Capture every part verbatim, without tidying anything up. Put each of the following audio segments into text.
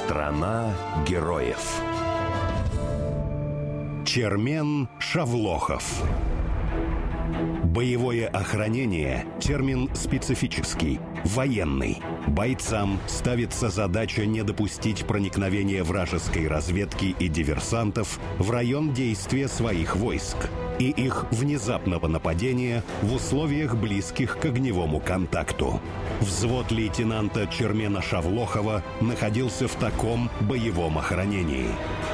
Страна героев. Чермен Шавлохов. Боевое охранение – термин специфический, военный. Бойцам ставится задача не допустить проникновения вражеской разведки и диверсантов в район действия своих войск и их внезапного нападения в условиях, близких к огневому контакту. Взвод лейтенанта Чермена Шавлохова находился в таком боевом охранении.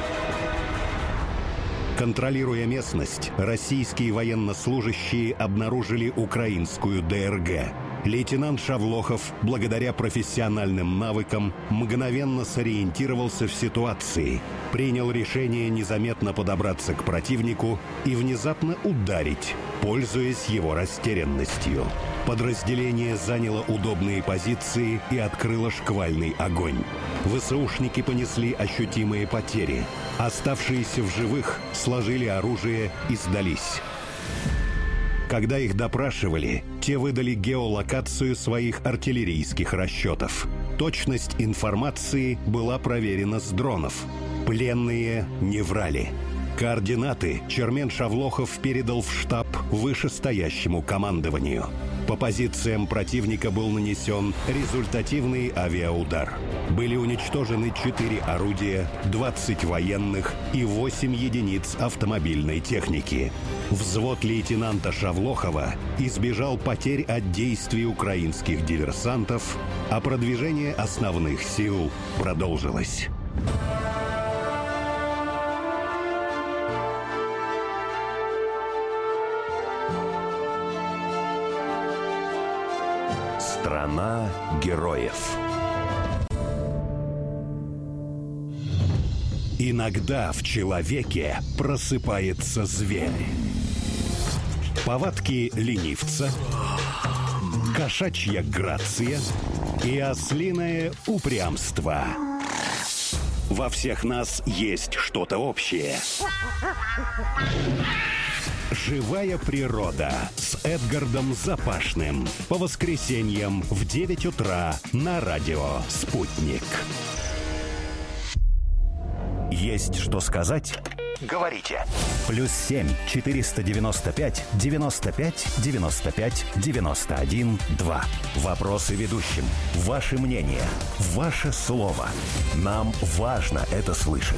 Контролируя местность, российские военнослужащие обнаружили украинскую ДРГ. Лейтенант Шавлохов, благодаря профессиональным навыкам, мгновенно сориентировался в ситуации, принял решение незаметно подобраться к противнику и внезапно ударить, пользуясь его растерянностью. Подразделение заняло удобные позиции и открыло шквальный огонь. ВСУшники понесли ощутимые потери. Оставшиеся в живых сложили оружие и сдались. Когда их допрашивали, те выдали геолокацию своих артиллерийских расчетов. Точность информации была проверена с дронов. Пленные не врали. Координаты Чермен Шавлохов передал в штаб вышестоящему командованию. По позициям противника был нанесен результативный авиаудар. Были уничтожены четыре орудия, двадцать военных и восемь единиц автомобильной техники. Взвод лейтенанта Шавлохова избежал потерь от действий украинских диверсантов, а продвижение основных сил продолжилось. Страна героев. Иногда в человеке просыпается зверь. Повадки ленивца, кошачья грация и ослиное упрямство. Во всех нас есть что-то общее. «Живая природа» с Эдгардом Запашным. По воскресеньям в девять утра на радио «Спутник». Есть что сказать? Говорите. Плюс семь четыреста девяносто пять девяносто пять девяносто пять девяносто один два. Вопросы ведущим. Ваше мнение. Ваше слово. Нам важно это слышать.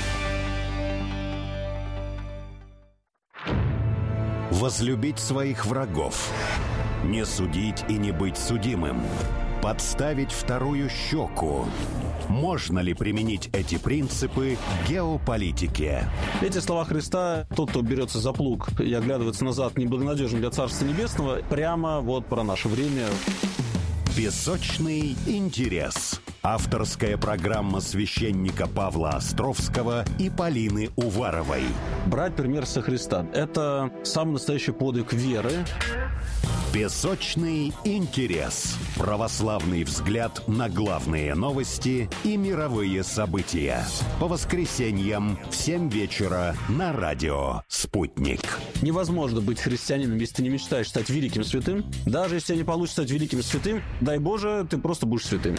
Возлюбить своих врагов. Не судить и не быть судимым. Подставить вторую щеку. Можно ли применить эти принципы к геополитике? Эти слова Христа: тот, кто берется за плуг и оглядывается назад, неблагонадежен для Царства Небесного, прямо вот про наше время. Песочный интерес. Авторская программа священника Павла Островского и Полины Уваровой. Брать пример со Христа – это самый настоящий подвиг веры. Песочный интерес. Православный взгляд на главные новости и мировые события. По воскресеньям в семь вечера на радио «Спутник». Невозможно быть христианином, если ты не мечтаешь стать великим святым. Даже если не получится стать великим святым, дай Боже, ты просто будешь святым.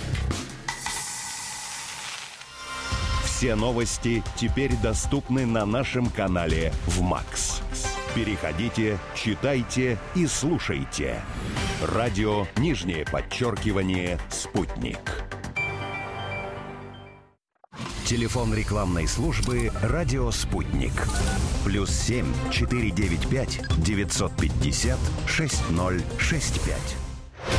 Все новости теперь доступны на нашем канале в МАКС. Переходите, читайте и слушайте. Радио, нижнее подчеркивание, «Спутник». Телефон рекламной службы «Радио Спутник». Плюс семь четыре девять пять девятьсот пятьдесят шесть ноль шесть пять.